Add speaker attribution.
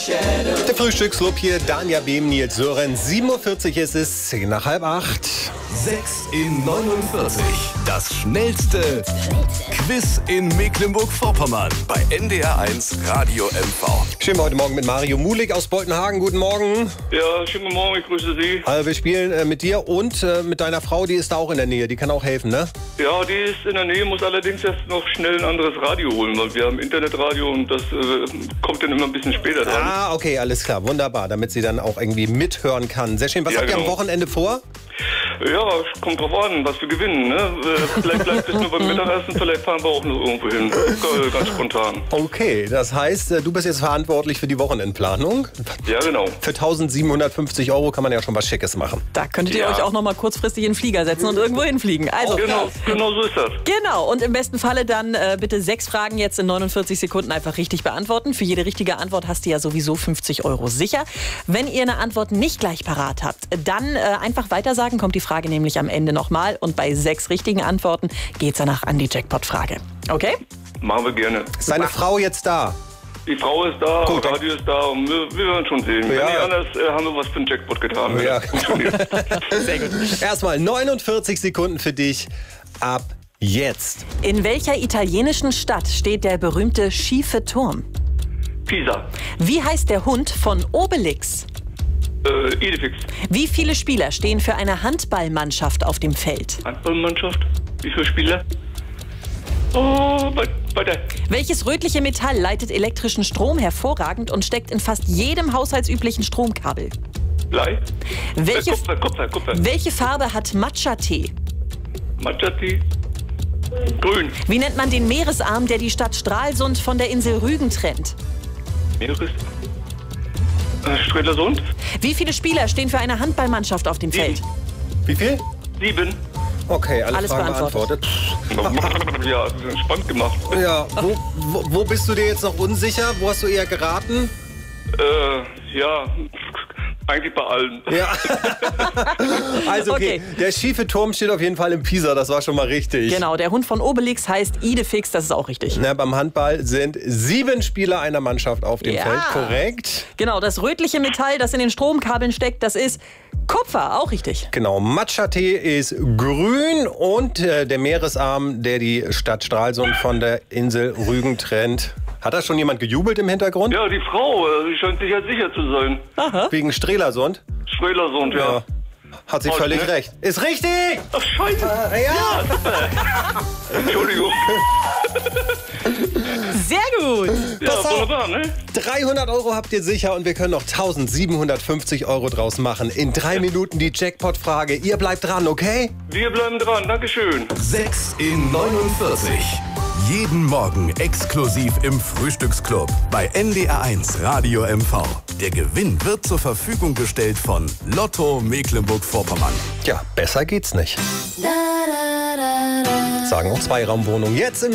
Speaker 1: Der Frühstücksclub hier, Danja Behm, Nils Sören. 7:40 Uhr ist es, 7:45.
Speaker 2: 6 in 49. Das schnellste Quiz in Mecklenburg-Vorpommern bei NDR1 Radio MV.
Speaker 1: Schön heute Morgen mit Mario Mulig aus Boltenhagen. Guten Morgen.
Speaker 3: Ja, schönen guten Morgen, ich grüße Sie.
Speaker 1: Also wir spielen mit dir und mit deiner Frau, die ist da auch in der Nähe. Die kann auch helfen, ne?
Speaker 3: Ja, die ist in der Nähe, muss allerdings erst noch schnell ein anderes Radio holen, weil wir haben Internetradio und das kommt dann immer ein bisschen später dran.
Speaker 1: Ah, okay, alles klar, wunderbar, damit sie dann auch irgendwie mithören kann. Sehr schön. Was habt ihr am Wochenende vor?
Speaker 3: Ja, kommt drauf an, was wir gewinnen, ne? Vielleicht bleibt es nur beim Mittagessen, vielleicht fahren wir auch noch irgendwo hin. Ganz spontan.
Speaker 1: Okay, das heißt, du bist jetzt verantwortlich für die Wochenendplanung.
Speaker 3: Ja, genau.
Speaker 1: Für 1.750 € kann man ja schon was Schickes machen.
Speaker 4: Da könntet ihr euch auch noch mal kurzfristig in den Flieger setzen und irgendwo hinfliegen. Also,
Speaker 3: genau so ist das.
Speaker 4: Genau, und im besten Falle dann bitte 6 Fragen jetzt in 49 Sekunden einfach richtig beantworten. Für jede richtige Antwort hast du ja sowieso 50 € sicher. Wenn ihr eine Antwort nicht gleich parat habt, dann einfach weitersagen, kommt die Frage nämlich am Ende nochmal. Und bei 6 richtigen Antworten geht's danach an die Jackpot-Frage. Okay?
Speaker 3: Machen wir gerne.
Speaker 1: Ist deine Frau jetzt da?
Speaker 3: Die Frau ist da,
Speaker 1: gut,
Speaker 3: Radio ist da und wir werden schon sehen.
Speaker 1: Ja.
Speaker 3: Wenn nicht anders, haben wir was für den Jackpot getan.
Speaker 1: Ja.
Speaker 4: Sehr gut.
Speaker 1: Erstmal 49 Sekunden für dich ab jetzt.
Speaker 4: In welcher italienischen Stadt steht der berühmte schiefe Turm?
Speaker 3: Pisa.
Speaker 4: Wie heißt der Hund von Obelix?
Speaker 3: Idefix.
Speaker 4: Wie viele Spieler stehen für eine Handballmannschaft auf dem Feld?
Speaker 3: Handballmannschaft. Wie viele Spieler? Oh, weiter.
Speaker 4: Welches rötliche Metall leitet elektrischen Strom hervorragend und steckt in fast jedem haushaltsüblichen Stromkabel?
Speaker 3: Blei.
Speaker 4: Welche,
Speaker 3: Kupfer.
Speaker 4: welche Farbe hat Matcha-Tee?
Speaker 3: Matcha-Tee. Grün.
Speaker 4: Wie nennt man den Meeresarm, der die Stadt Stralsund von der Insel Rügen trennt?
Speaker 3: Meeres. Strelasund.
Speaker 4: Wie viele Spieler stehen für eine Handballmannschaft auf dem Feld?
Speaker 1: Wie viel?
Speaker 3: 7.
Speaker 1: Okay, alle
Speaker 4: Alles
Speaker 1: Fragen
Speaker 4: beantwortet.
Speaker 1: beantwortet.
Speaker 3: Ja, spannend gemacht.
Speaker 1: Ja, wo bist du dir jetzt noch unsicher? Wo hast du eher geraten?
Speaker 3: Ja, eigentlich bei allen.
Speaker 1: Ja. Also okay,
Speaker 4: Okay.
Speaker 1: der schiefe Turm steht auf jeden Fall in Pisa, das war schon mal richtig.
Speaker 4: Genau, der Hund von Obelix heißt Idefix, das ist auch richtig.
Speaker 1: Na, beim Handball sind 7 Spieler einer Mannschaft auf dem
Speaker 4: Ja.
Speaker 1: Feld, korrekt?
Speaker 4: Genau, das rötliche Metall, das in den Stromkabeln steckt, das ist Kupfer, auch richtig.
Speaker 1: Genau, Matcha-Tee ist grün und der Meeresarm, der die Stadt Stralsund von der Insel Rügen trennt. Hat da schon jemand gejubelt im Hintergrund?
Speaker 3: Ja, die Frau, die scheint sich ja sicher zu sein.
Speaker 1: Wegen Strelasund?
Speaker 3: Strelasund, ja.
Speaker 1: Hat sie
Speaker 3: Voll,
Speaker 1: völlig
Speaker 3: ne?
Speaker 1: recht. Ist richtig!
Speaker 3: Ach, scheiße.
Speaker 1: Ja!
Speaker 3: Entschuldigung.
Speaker 4: Sehr gut.
Speaker 3: Ja,
Speaker 1: Pass auf.
Speaker 3: wunderbar, ne?
Speaker 1: 300 € habt ihr sicher und wir können noch 1.750 € draus machen. In 3 Minuten die Jackpot-Frage. Ihr bleibt dran, okay?
Speaker 3: Wir bleiben dran, Dankeschön.
Speaker 2: 6 in 49. Jeden Morgen exklusiv im Frühstücksclub bei NDR1 Radio MV. Der Gewinn wird zur Verfügung gestellt von Lotto Mecklenburg-Vorpommern.
Speaker 1: Ja, besser geht's nicht. Sagen auch Zweiraumwohnung. Jetzt im